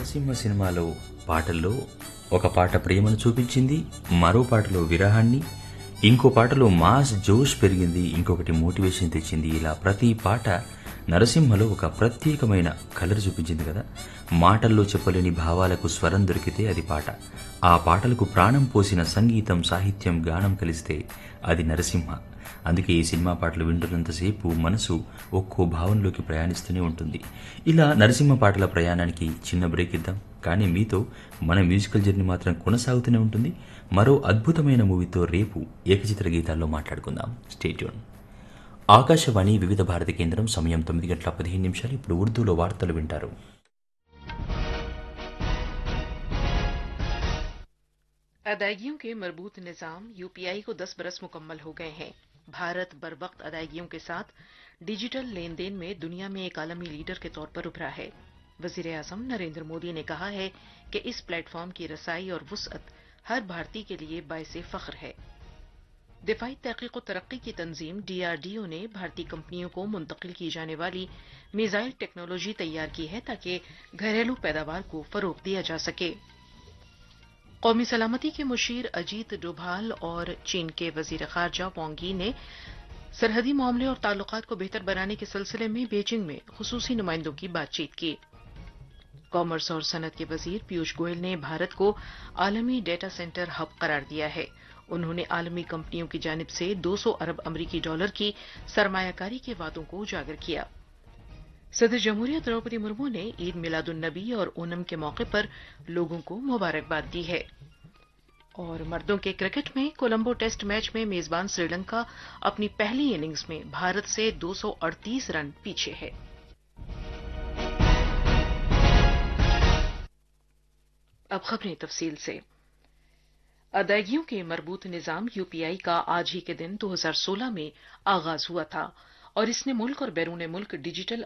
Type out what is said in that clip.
నరసింహ సినిమాలో పాటల్లో ఒక పాట ప్రేమను చూపించింది, మరో పాటలో విరహాన్ని, ఇంకో పాటలో మాస్ జోష్ పెరిగింది, ఇంకొకటి మోటివేషన్ తెచ్చింది. ఇలా ప్రతి పాట నరసింహలో ఒక ప్రత్యేకమైన కలర్ చూపించింది కదా. మాటల్లో చెప్పలేని భావాలకు స్వరం దొరికితే అది పాట. ఆ పాటలకు ప్రాణం పోసిన సంగీతం, సాహిత్యం, గానం కలిస్తే అది నరసింహ. అందుకే ఈ సినిమా పాటలు వింటున్నంతసేపు మనసు ఒక్కో భావంలోకి ప్రయాణిస్తూనే ఉంటుంది. ఇలా నరసింహ పాటల ప్రయాణానికి చిన్న బ్రేక్ ఇద్దాం. కానీ మీతో మన మ్యూజికల్ జర్నీ మాత్రం కొనసాగుతూనే ఉంటుంది. మరో అద్భుతమైన మూవీతో రేపు ఏకచిత్ర గీతాల్లో మాట్లాడుకుందాం. Stay tune. ఆకాశవాణి వివిధ భారతి కేంద్రం. సమయం 9:15. ఇప్పుడు ఉర్దూలో వార్తలు వింటారు. अदायगियों के मरबूत निज़ाम यूपीआई को 10 बरस मुकम्मल हो गए हैं। भारत बरवक्त अदायगियों के साथ डिजिटल लेन देन में दुनिया में एक आलमी लीडर के तौर पर उभरा है। वजीर आज़म नरेंद्र मोदी ने कहा है कि इस प्लेटफॉर्म की रसाई और वुसअत हर भारतीय के लिए बाइसे फख्र है। दिफाई तहकीक और तरक्की की तंजीम DRDO ने भारतीय कंपनियों को मुंतकिल की जाने वाली मिसाइल टेक्नोलॉजी तैयार की है ताकि घरेलू पैदावार को फरोग दिया जा सके। कौमी सलामती के मुशीर अजीत डोभाल और चीन के वजीर खारजा वांग यी ने सरहदी मामले और ताल्लुकात को बेहतर बनाने के सिलसिले में बीजिंग में खुसूसी नुमाइंदों की बातचीत की। कॉमर्स और सनत के वजीर पीयूष गोयल ने भारत को आलमी डेटा सेंटर हब करार दिया है। उन्होंने आलमी कंपनियों की जानिब से 200 अरब अमरीकी डॉलर की सरमायाकारी के वादों को उजागर किया। सदर जमहूरियत द्रौपदी मुर्मू ने ईद मिलादुन नबी और ओनम के मौके पर लोगों को मुबारकबाद दी है। और मर्दों के क्रिकेट में कोलंबो टेस्ट मैच में मेजबान श्रीलंका अपनी पहली इनिंग्स में भारत से 238 रन पीछे है। अब खबरें तफसील से। अदायगियों के मरबूत निज़ाम यूपीआई का आज ही के दिन 2016 में आगाज हुआ था और इसने मुल्क और बैरून मुल्क डिजिटल